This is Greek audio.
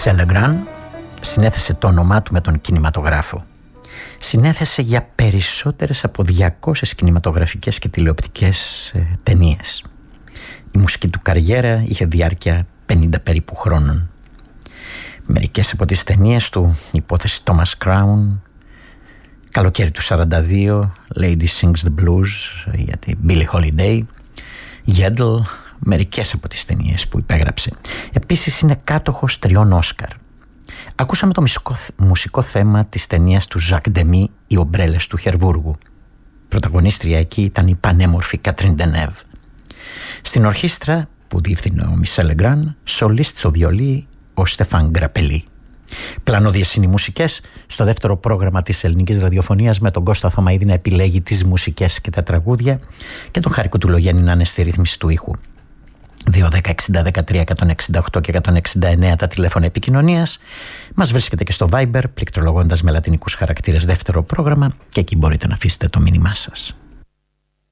Michel Legrand συνέθεσε το όνομά του με τον κινηματογράφο. Συνέθεσε για περισσότερες από 200 κινηματογραφικές και τηλεοπτικές ταινίες. Η μουσική του καριέρα είχε διάρκεια 50 περίπου χρόνων. Μερικές από τις ταινίες του, υπόθεση Thomas Crown, Καλοκαίρι του 42, Lady Sings the Blues για την Billie Holiday, Yedel, μερικές από τις ταινίες που υπέγραψε. Επίσης είναι κάτοχος 3 Όσκαρ. Ακούσαμε το μουσικό θέμα της ταινίας του Ζακ Ντεμί, «Οι ομπρέλες του Χερβούργου». Πρωταγωνίστρια εκεί ήταν η πανέμορφη Κατρίν Ντενέβ. Στην ορχήστρα που διεύθυνε ο Μισελ Λεγκράν, σολίστ στο βιολί ο Στεφάν Γκραπελί. Πλανόδιες είναι οι μουσικές στο δεύτερο πρόγραμμα της ελληνικής ραδιοφωνίας, με τον Κώστα Θωμαίδη να επιλέγει τις μουσικές και τα τραγούδια και τον Χάρη Κουτουλογέννη να είναι στη ρύθμιση του ήχου. 2-10-60-13-168 και 169 τα τηλέφωνα επικοινωνίας. Μας βρίσκεται και στο Viber πληκτρολογώντας με λατινικούς χαρακτήρες δεύτερο πρόγραμμα, και εκεί μπορείτε να αφήσετε το μήνυμά σας.